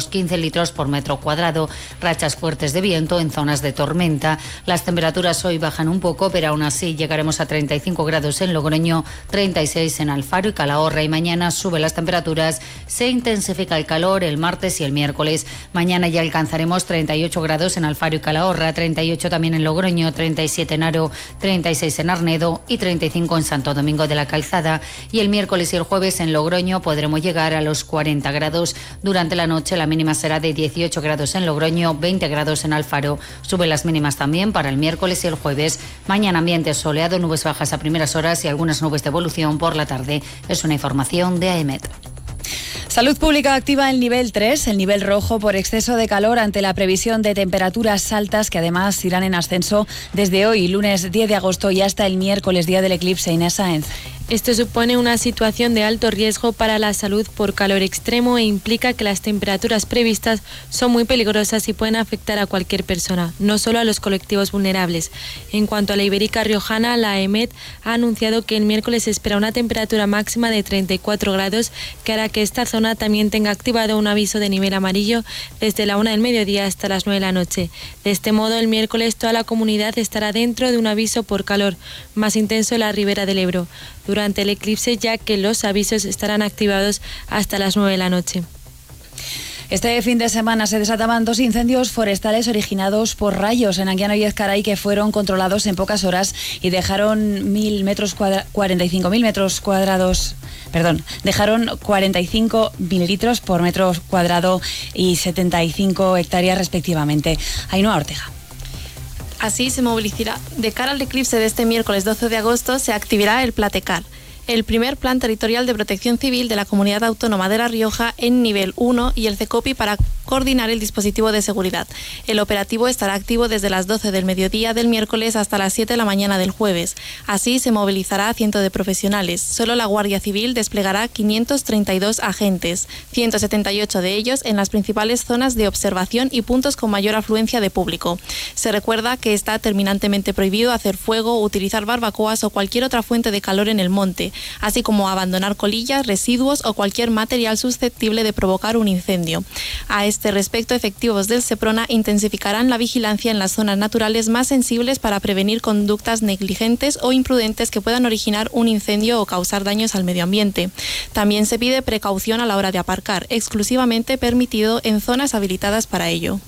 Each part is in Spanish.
15 litros por metro cuadrado. Rachas fuertes de viento en zonas de tormenta. Las temperaturas hoy bajan un poco, pero aún así llegaremos a 35 grados en Logroño, 36 en Alfaro y Calahorra, y mañana suben las temperaturas, se intensifica el calor el martes y el miércoles. Mañana ya alcanzaremos 38 grados en Alfaro y Calahorra, 38 también en Logroño, 37 en Haro, 36 en Arnedo y 35 en Santo Domingo de la Calzada. Y el miércoles y el jueves en Logroño podremos llegar a los 40 grados. Durante la noche la mínima será de 18 grados en Logroño, 20 grados en Alfaro. Suben las mínimas también para el miércoles y el jueves. Mañana ambiente soleado, nubes bajas a primeras horas y algunas nubes de evolución por la tarde. Es una información de AEMET. Salud Pública activa el nivel 3, el nivel rojo, por exceso de calor ante la previsión de temperaturas altas que además irán en ascenso desde hoy, lunes 10 de agosto, y hasta el miércoles, día del eclipse. Inés Sáenz. Esto supone una situación de alto riesgo para la salud por calor extremo e implica que las temperaturas previstas son muy peligrosas y pueden afectar a cualquier persona, no solo a los colectivos vulnerables. En cuanto a la Ibérica Riojana, la AEMET ha anunciado que el miércoles se espera una temperatura máxima de 34 grados, que hará que esta zona también tenga activado un aviso de nivel amarillo desde la 1 del mediodía hasta las 9 de la noche. De este modo, el miércoles toda la comunidad estará dentro de un aviso por calor más intenso en la Ribera del Ebro durante el eclipse, ya que los avisos estarán activados hasta las 9 de la noche. Este fin de semana se desataban 2 incendios forestales originados por rayos en Anguiano y Ezcaray, que fueron controlados en pocas horas y dejaron 45.000 litros por metro cuadrado y 75 hectáreas respectivamente. Ainhoa Ortega. Así se movilizará. De cara al eclipse de este miércoles 12 de agosto se activará el Platecar, el primer Plan Territorial de Protección Civil de la Comunidad Autónoma de La Rioja en nivel 1 y el CECOPI para coordinar el dispositivo de seguridad. El operativo estará activo desde las 12 del mediodía del miércoles hasta las 7 de la mañana del jueves. Así se movilizará a 100 de profesionales. Solo la Guardia Civil desplegará 532 agentes, 178 de ellos en las principales zonas de observación y puntos con mayor afluencia de público. Se recuerda que está terminantemente prohibido hacer fuego, utilizar barbacoas o cualquier otra fuente de calor en el monte, así como abandonar colillas, residuos o cualquier material susceptible de provocar un incendio. A este respecto, efectivos del Seprona intensificarán la vigilancia en las zonas naturales más sensibles para prevenir conductas negligentes o imprudentes que puedan originar un incendio o causar daños al medio ambiente. También se pide precaución a la hora de aparcar, exclusivamente permitido en zonas habilitadas para ello.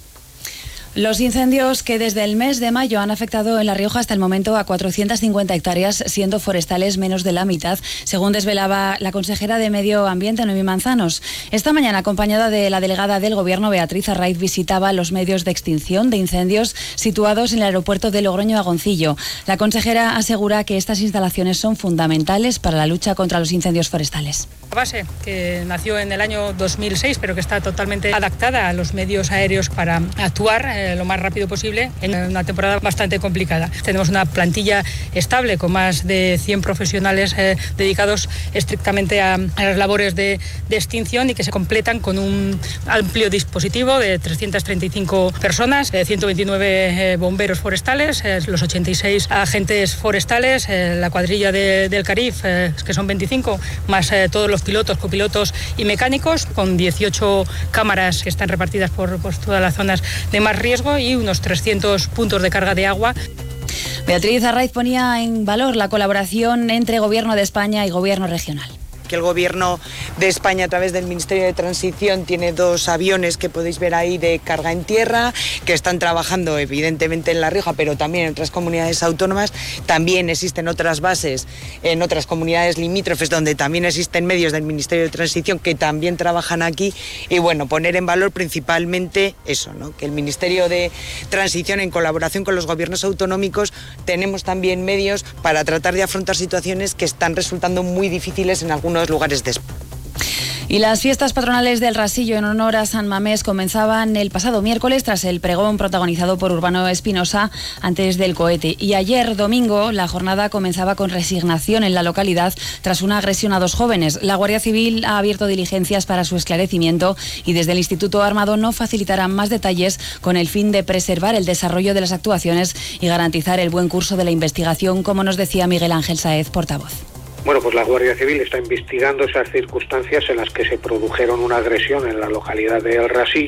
Los incendios que desde el mes de mayo han afectado en La Rioja hasta el momento a 450 hectáreas, siendo forestales menos de la mitad, según desvelaba la consejera de Medio Ambiente, Noemí Manzanos. Esta mañana, acompañada de la delegada del Gobierno, Beatriz Arraiz, visitaba los medios de extinción de incendios situados en el aeropuerto de Logroño-Agoncillo. La consejera asegura que estas instalaciones son fundamentales para la lucha contra los incendios forestales. La base, que nació en el año 2006, pero que está totalmente adaptada a los medios aéreos para actuar lo más rápido posible en una temporada bastante complicada. Tenemos una plantilla estable con más de 100 profesionales dedicados estrictamente a las labores de extinción y que se completan con un amplio dispositivo de 335 personas, 129 bomberos forestales, los 86 agentes forestales, la cuadrilla del CARIF, que son 25, más todos los pilotos, copilotos y mecánicos, con 18 cámaras que están repartidas por todas las zonas de más riesgo y unos 300 puntos de carga de agua. Beatriz Arraiz ponía en valor la colaboración entre Gobierno de España y Gobierno regional. Que el Gobierno de España, a través del Ministerio de Transición, tiene 2 aviones que podéis ver ahí de carga en tierra, que están trabajando evidentemente en La Rioja, pero también en otras comunidades autónomas. También existen otras bases en otras comunidades limítrofes donde también existen medios del Ministerio de Transición que también trabajan aquí. Y bueno, poner en valor principalmente eso, ¿no? Que el Ministerio de Transición, en colaboración con los gobiernos autonómicos, tenemos también medios para tratar de afrontar situaciones que están resultando muy difíciles en algunos lugares de España. Y las fiestas patronales del Rasillo en honor a San Mamés comenzaban el pasado miércoles tras el pregón protagonizado por Urbano Espinosa antes del cohete. Y ayer, domingo, la jornada comenzaba con resignación en la localidad tras una agresión a 2 jóvenes. La Guardia Civil ha abierto diligencias para su esclarecimiento y desde el Instituto Armado no facilitarán más detalles con el fin de preservar el desarrollo de las actuaciones y garantizar el buen curso de la investigación, como nos decía Miguel Ángel Sáez, portavoz. Bueno, pues la Guardia Civil está investigando esas circunstancias en las que se produjeron una agresión en la localidad de El Rasillo.